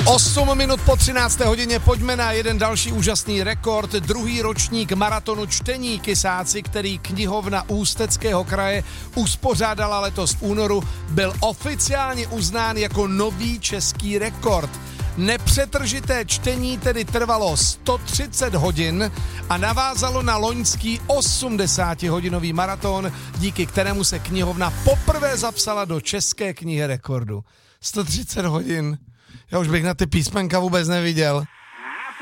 8 minut po 13. hodině pojďme na jeden další úžasný rekord. Druhý ročník maratonu čtení Kysáci, který knihovna Ústeckého kraje uspořádala letos v únoru, byl oficiálně uznán jako nový český rekord. Nepřetržité čtení tedy trvalo 130 hodin a navázalo na loňský 80-hodinový maraton, díky kterému se knihovna poprvé zapsala do České knihy rekordů. 130 hodin. Já už bych na ty písmenka vůbec neviděl.